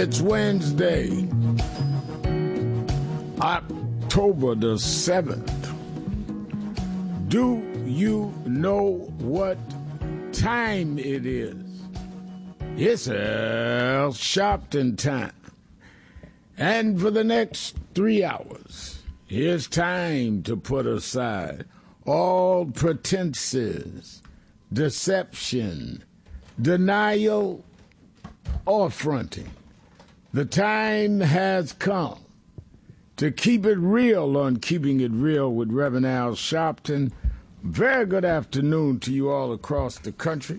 It's Wednesday, October the 7th. Do you know what time it is? It's Al Sharpton time. And for the next 3 hours, here's time to put aside all pretenses, deception, denial, or fronting. The time has come to keep it real on Keeping It Real with Reverend Al Sharpton. Very good afternoon to you all across the country.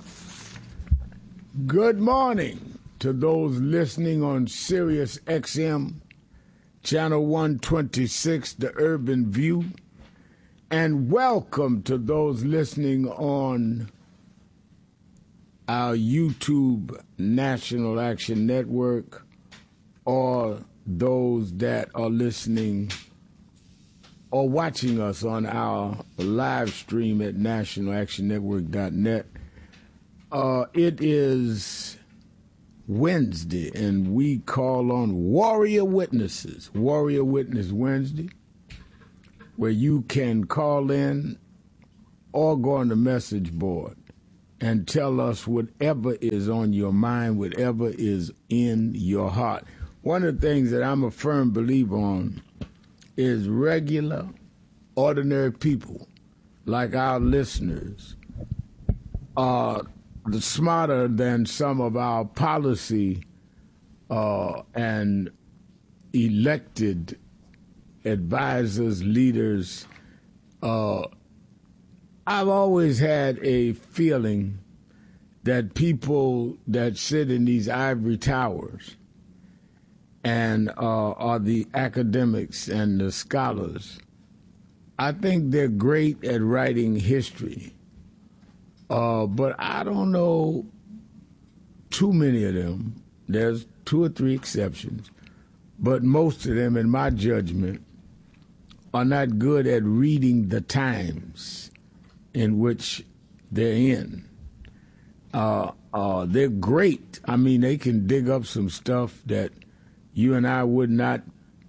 Good morning to those listening on Sirius XM, Channel 126, The Urban View. And welcome to those listening on our YouTube National Action Network, or those that are listening or watching us on our live stream at nationalactionnetwork.net. It is Wednesday, and we call on Warrior Witnesses, Warrior Witness Wednesday, where you can call in or go on the message board and tell us whatever is on your mind, whatever is in your heart. One of the things that I'm a firm believer on is regular, ordinary people, like our listeners, are smarter than some of our policy and elected advisors, leaders. I've always had a feeling that people that sit in these ivory towers and are the academics and the scholars, I think they're great at writing history. But I don't know too many of them. There's 2 or 3 exceptions. But most of them, in my judgment, are not good at reading the times in which they're in. They're great. I mean, they can dig up some stuff that you and I would not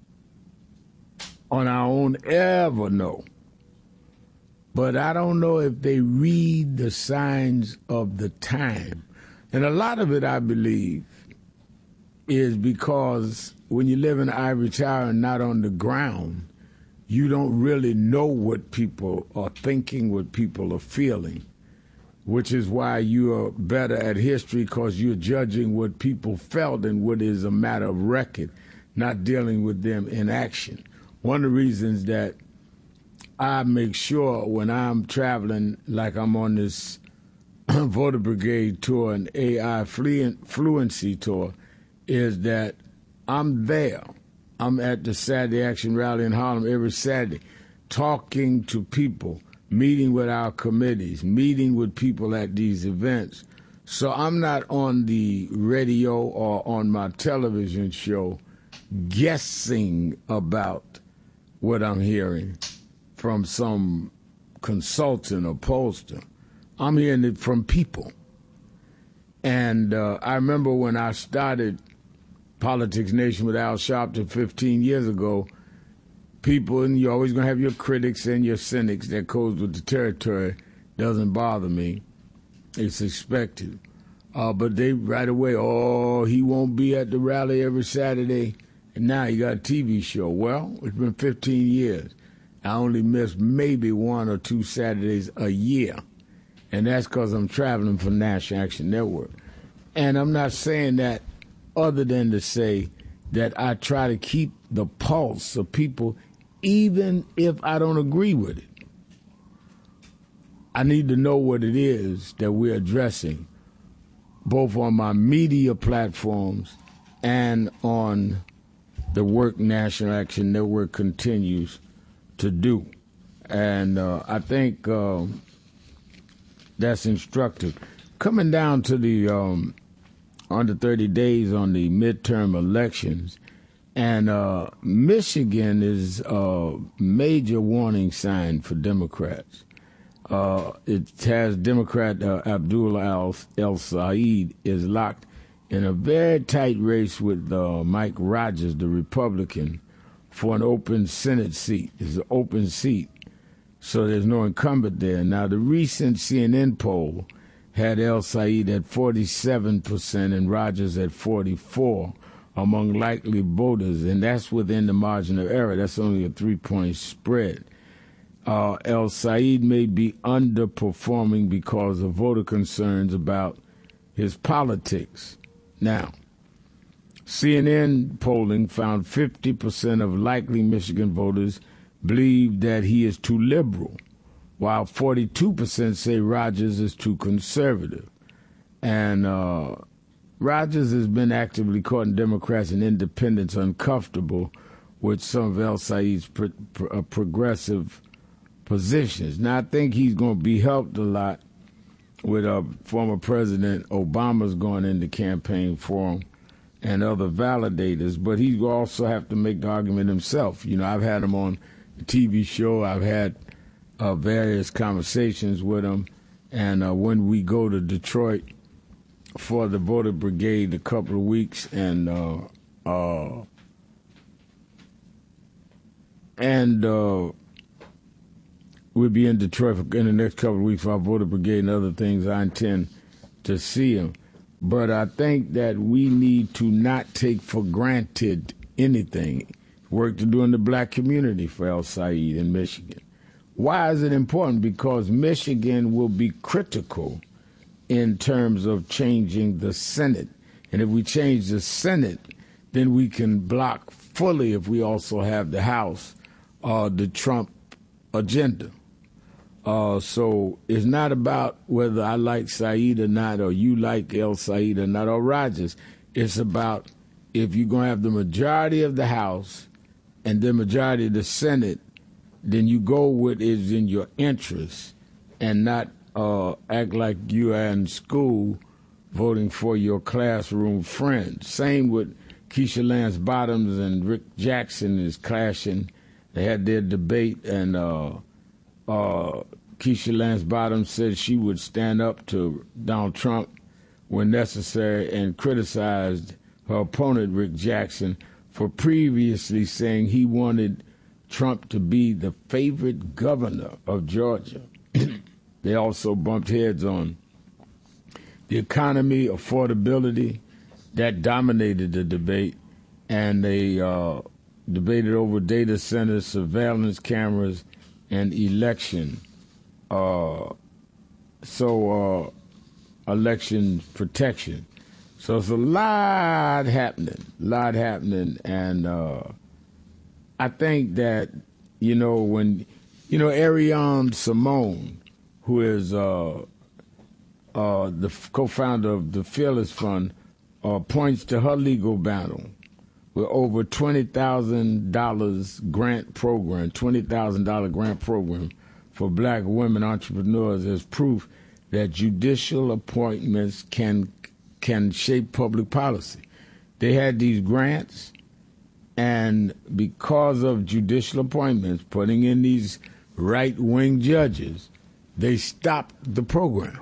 on our own ever know. But I don't know if they read the signs of the time. And a lot of it, I believe, is because when you live in an ivory tower and not on the ground, you don't really know what people are thinking, what people are feeling, which is why you are better at history, because you're judging what people felt and what is a matter of record, not dealing with them in action. One of the reasons that I make sure when I'm traveling, like I'm on this Voter Brigade tour and AI Fluency tour, is that I'm there. I'm at the Saturday Action Rally in Harlem every Saturday, talking to people, meeting with our committees, meeting with people at these events. So I'm not on the radio or on my television show guessing about what I'm hearing from some consultant or pollster. I'm hearing it from people. And I remember when I started Politics Nation with Al Sharpton 15 years ago, people, and you're always going to have your critics and your cynics, that goes with the territory, doesn't bother me. It's expected. But they right away, he won't be at the rally every Saturday, and now he got a TV show. Well, it's been 15 years. I only miss maybe 1 or 2 Saturdays a year, and that's because I'm traveling for National Action Network. And I'm not saying that other than to say that I try to keep the pulse of people, even if I don't agree with it. I need to know what it is that we're addressing, both on my media platforms and on the work National Action Network continues to do. And I think that's instructive. Coming down to the under 30 days on the midterm elections, and Michigan is a major warning sign for Democrats. It has Democrat Abdullah El Said is locked in a very tight race with Mike Rogers, the Republican, for an open Senate seat. It's an open seat, so there's no incumbent there. Now, the recent CNN poll had El Said at 47% and Rogers at 44% among likely voters, and that's within the margin of error. That's only a 3-point spread. El Said may be underperforming because of voter concerns about his politics. Now, CNN polling found 50% of likely Michigan voters believe that he is too liberal, while 42% say Rogers is too conservative. And Rogers has been actively courting Democrats and independents uncomfortable with some of El Said's progressive positions. Now, I think he's going to be helped a lot with former President Obama's going into campaign for him and other validators, but he will also have to make the argument himself. You know, I've had him on the TV show. I've had various conversations with him, and when we go to Detroit for the voter brigade a couple of weeks, and we'll be in Detroit in the next couple of weeks for our voter brigade and other things. I intend to see him. But I think that we need to not take for granted anything. Work to do in the black community for El Said in Michigan. Why is it important? Because Michigan will be critical in terms of changing the Senate. And if we change the Senate, then we can block fully, if we also have the House, the Trump agenda. So it's not about whether I like Said or not, or you like El Said or not, or Rogers. It's about if you're going to have the majority of the House and the majority of the Senate, then you go with is in your interest and not act like you are in school voting for your classroom friends. Same with Keisha Lance Bottoms and Rick Jackson is clashing. They had their debate, and Keisha Lance Bottoms said she would stand up to Donald Trump when necessary and criticized her opponent, Rick Jackson, for previously saying he wanted Trump to be the favorite governor of Georgia. They also bumped heads on the economy, affordability, that dominated the debate, and they debated over data centers, surveillance cameras, and election. Election protection. So it's a lot happening, and I think that, when, Ariane Simone, who is the co-founder of the Fearless Fund, points to her legal battle with over $20,000 grant program, $20,000 grant program for black women entrepreneurs as proof that judicial appointments can shape public policy. They had these grants, and because of judicial appointments, putting in these right-wing judges, they stopped the program.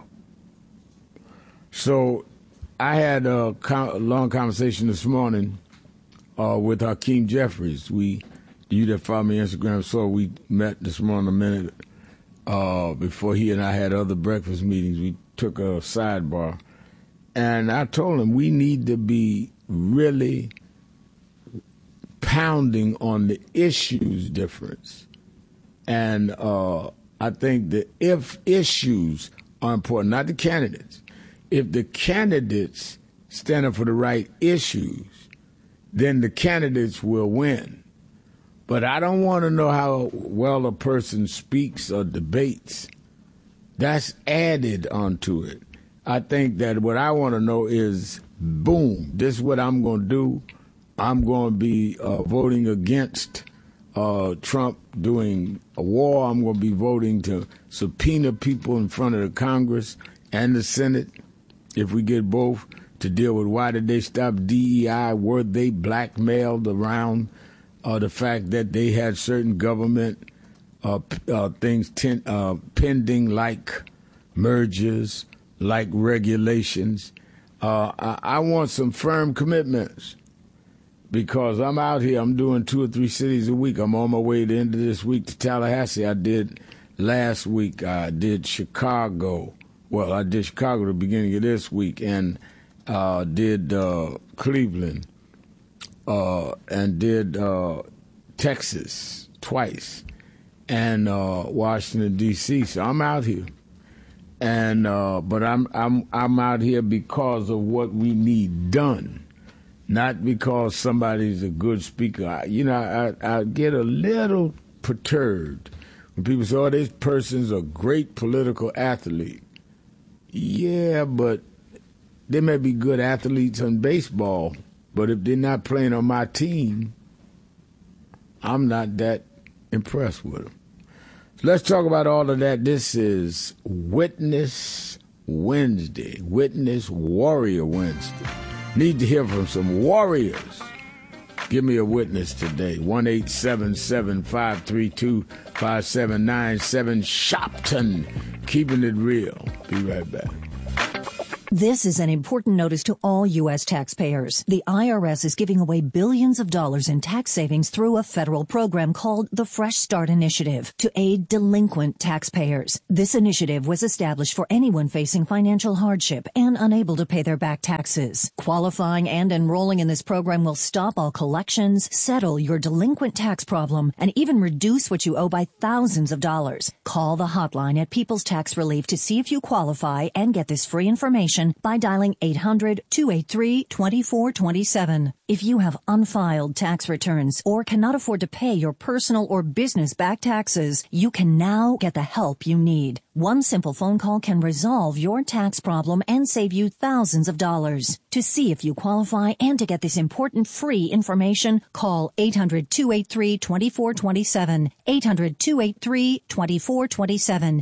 So I had a long conversation this morning with Hakeem Jeffries. You that follow me on Instagram saw we met this morning a minute before he and I had other breakfast meetings. We took a sidebar. And I told him we need to be really pounding on the issues difference. And I think that if issues are important, not the candidates, if the candidates stand up for the right issues, then the candidates will win. But I don't want to know how well a person speaks or debates. That's added onto it. I think that what I want to know is, boom, this is what I'm going to do. I'm going to be voting against Trump doing a war. I'm going to be voting to subpoena people in front of the Congress and the Senate, if we get both, to deal with why did they stop DEI? Were they blackmailed around the fact that they had certain government things pending, like mergers, like regulations? I want some firm commitments because I'm out here. I'm doing 2 or 3 cities a week. I'm on my way at the end of this week to Tallahassee. I did last week. I did Chicago. Well, I did Chicago at the beginning of this week and did Cleveland and did Texas twice and Washington, D.C. So I'm out here. And but I'm out here because of what we need done, not because somebody's a good speaker. I get a little perturbed when people say, "Oh, this person's a great political athlete." Yeah, but they may be good athletes in baseball, but if they're not playing on my team, I'm not that impressed with them. Let's talk about all of that. This is Witness Wednesday, Witness Warrior Wednesday. Need to hear from some warriors. Give me a witness today. 1-877-532-5797. Shopton, keeping it real. Be right back. This is an important notice to all U.S. taxpayers. The IRS is giving away billions of dollars in tax savings through a federal program called the Fresh Start Initiative to aid delinquent taxpayers. This initiative was established for anyone facing financial hardship and unable to pay their back taxes. Qualifying and enrolling in this program will stop all collections, settle your delinquent tax problem, and even reduce what you owe by thousands of dollars. Call the hotline at People's Tax Relief to see if you qualify and get this free information by dialing 800-283-2427. If you have unfiled tax returns or cannot afford to pay your personal or business back taxes, you can now get the help you need. One simple phone call can resolve your tax problem and save you thousands of dollars. To see if you qualify and to get this important free information, call 800-283-2427. 800-283-2427.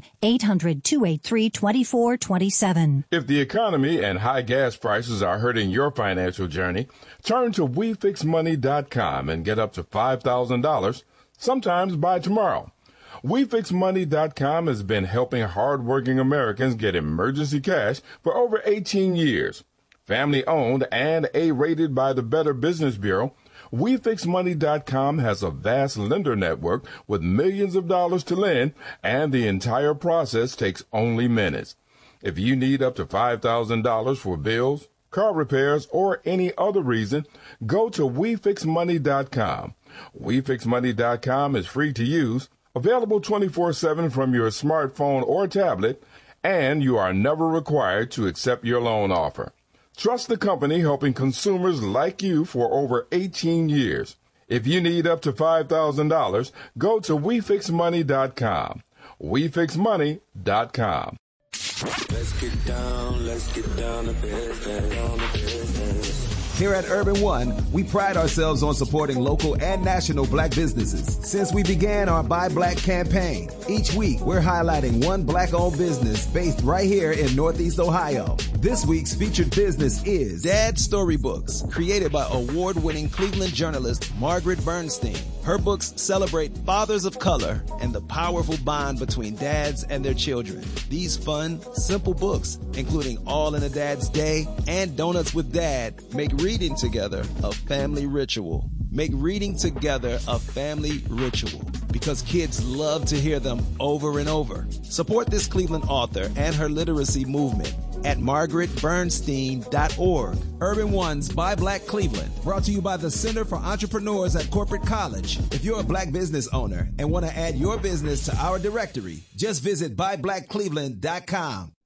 800-283-2427. If the economy and high gas prices are hurting your financial journey, turn to WeFixMoney.com and get up to $5,000, sometimes by tomorrow. WeFixMoney.com has been helping hardworking Americans get emergency cash for over 18 years. Family-owned and A-rated by the Better Business Bureau, WeFixMoney.com has a vast lender network with millions of dollars to lend, and the entire process takes only minutes. If you need up to $5,000 for bills, car repairs, or any other reason, go to WeFixMoney.com. WeFixMoney.com is free to use, available 24/7 from your smartphone or tablet, and you are never required to accept your loan offer. Trust the company helping consumers like you for over 18 years. If you need up to $5,000, go to WeFixMoney.com. WeFixMoney.com. Let's get down to business. Here at Urban One, we pride ourselves on supporting local and national black businesses. Since we began our Buy Black campaign, each week we're highlighting one black-owned business based right here in Northeast Ohio. This week's featured business is Dad Storybooks, created by award-winning Cleveland journalist Margaret Bernstein. Her books celebrate fathers of color and the powerful bond between dads and their children. These fun, simple books, including All in a Dad's Day and Donuts with Dad, make reading together a family ritual. Make reading together a family ritual because kids love to hear them over and over. Support this Cleveland author and her literacy movement at margaretbernstein.org. Urban One's Buy Black Cleveland, brought to you by the Center for Entrepreneurs at Corporate College. If you're a black business owner and want to add your business to our directory, just visit buyblackcleveland.com.